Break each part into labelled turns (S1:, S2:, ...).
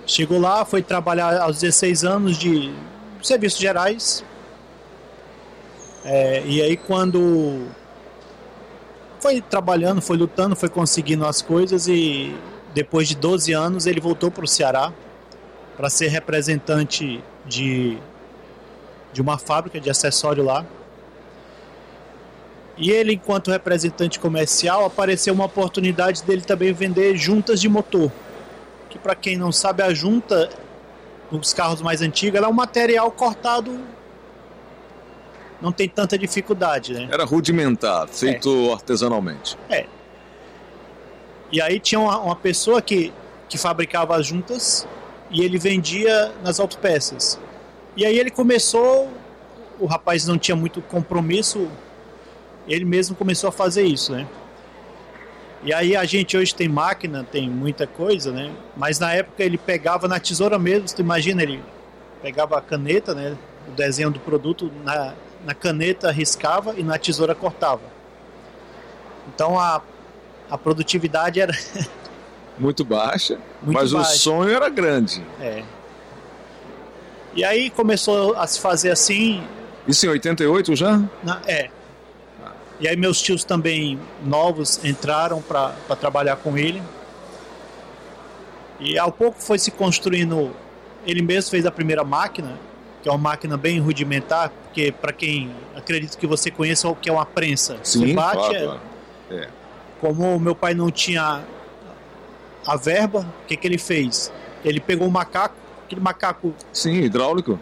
S1: Chegou lá, foi trabalhar aos 16 anos de serviços gerais. E aí quando foi trabalhando, foi lutando, foi conseguindo as coisas, e depois de 12 anos ele voltou para o Ceará para ser representante de uma fábrica de acessório lá. E ele, enquanto representante comercial, apareceu uma oportunidade dele também vender juntas de motor. Que, para quem não sabe, a junta nos carros mais antigos, ela é um material cortado, não tem tanta dificuldade, né?
S2: Era rudimentar, feito artesanalmente.
S1: E aí tinha uma pessoa que fabricava as juntas e ele vendia nas autopeças. E aí ele começou, o rapaz não tinha muito compromisso, ele mesmo começou a fazer isso, né? E aí a gente hoje tem máquina, tem muita coisa, né? Mas na época ele pegava na tesoura mesmo, tu imagina, ele pegava a caneta, né? O desenho do produto, na caneta riscava e na tesoura cortava. Então a produtividade era
S2: muito baixa,
S1: muito
S2: mas
S1: baixa.
S2: O sonho era grande.
S1: E aí começou a se fazer assim.
S2: Isso em 88 já?
S1: E aí meus tios também novos entraram para trabalhar com ele. E ao pouco foi se construindo. Ele mesmo fez a primeira máquina, que é uma máquina bem rudimentar, porque para quem acredito que você conheça, o que é uma prensa.
S2: Sim,
S1: você bate,
S2: claro.
S1: Como o meu pai não tinha a verba, o que ele fez? Ele pegou um macaco, aquele macaco...
S2: Sim, hidráulico.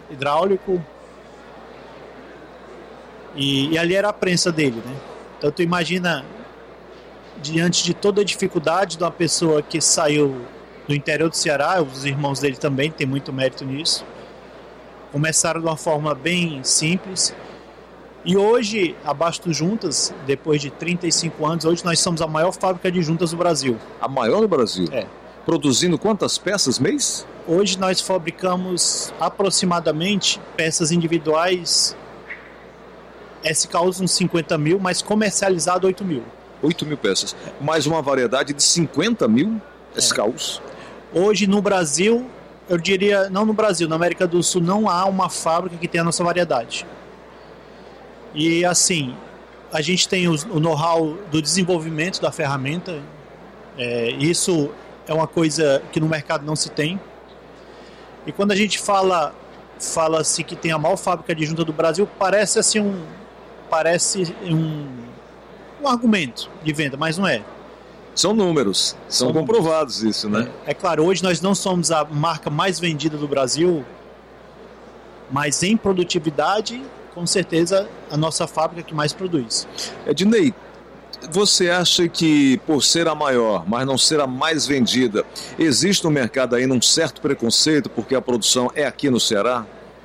S1: E ali era a prensa dele, né? Então tu imagina, diante de toda a dificuldade de uma pessoa que saiu do interior do Ceará, os irmãos dele também têm muito mérito nisso, começaram de uma forma bem simples, e hoje, a Basto Juntas, depois de 35 anos, hoje nós somos a maior fábrica de juntas do Brasil.
S2: A maior do Brasil? Produzindo quantas peças mês?
S1: Hoje nós fabricamos aproximadamente peças individuais, SKUs uns 50 mil, mas comercializado 8 mil.
S2: 8 mil peças. Mais uma variedade de 50 mil SKUs?
S1: Hoje no Brasil, eu diria, não no Brasil, na América do Sul não há uma fábrica que tenha a nossa variedade. E assim, a gente tem o know-how do desenvolvimento da ferramenta, isso é uma coisa que no mercado não se tem. E quando a gente fala-se que tem a maior fábrica de junta do Brasil, parece assim um argumento de venda, mas não é.
S2: São números, são comprovados isso, né?
S1: É claro, hoje nós não somos a marca mais vendida do Brasil, mas em produtividade, com certeza, a nossa fábrica que mais produz.
S2: Ednei, você acha que por ser a maior, mas não ser a mais vendida, existe no mercado aí um certo preconceito porque a produção é aqui no Ceará?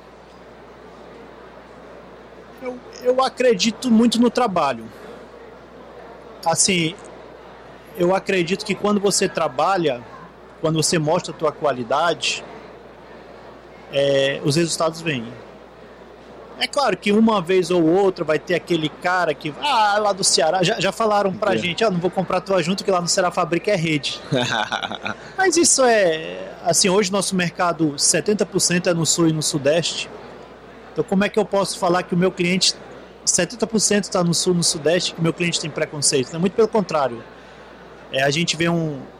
S1: Eu acredito muito no trabalho. Assim, eu acredito que quando você trabalha, quando você mostra a tua qualidade, os resultados vêm. É claro que uma vez ou outra vai ter aquele cara que... lá do Ceará, já falaram pra gente, não vou comprar tua junta que lá no Ceará fabrica é rede. Mas isso assim, hoje nosso mercado 70% é no Sul e no Sudeste. Então como é que eu posso falar que o meu cliente 70% está no Sul e no Sudeste, que o meu cliente tem preconceito? Não, muito pelo contrário. A gente vê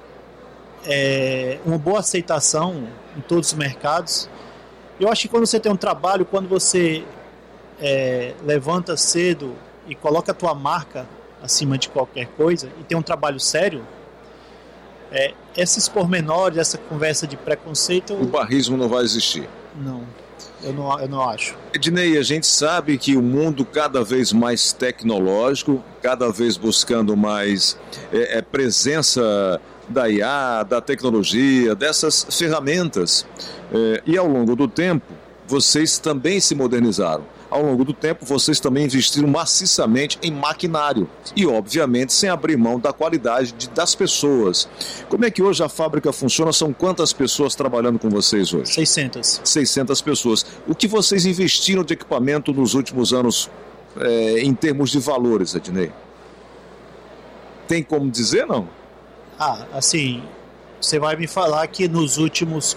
S1: uma boa aceitação em todos os mercados. Eu acho que quando você tem um trabalho, quando você levanta cedo e coloca a tua marca acima de qualquer coisa e tem um trabalho sério, esses pormenores, essa conversa de preconceito...
S2: O barrismo não vai existir.
S1: Não, eu não acho.
S2: Ednei, a gente sabe que o mundo cada vez mais tecnológico, cada vez buscando mais presença da IA, da tecnologia, dessas ferramentas. E ao longo do tempo, vocês também se modernizaram. Ao longo do tempo, vocês também investiram maciçamente em maquinário e, obviamente, sem abrir mão da qualidade das pessoas. Como é que hoje a fábrica funciona? São quantas pessoas trabalhando com vocês hoje?
S1: 600.
S2: 600 pessoas. O que vocês investiram de equipamento nos últimos anos em termos de valores, Ednei? Tem como dizer, não?
S1: Assim, você vai me falar que nos últimos